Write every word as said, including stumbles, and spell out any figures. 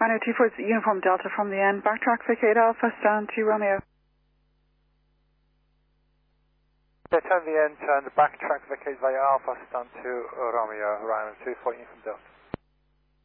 Rhino two four Uniform Delta from the end. Backtrack Vacate Alpha, stand to Romeo. Yeah, turn the end, turn the backtrack Vacate via Alpha, stand to Romeo, Rhino two four Uniform Delta.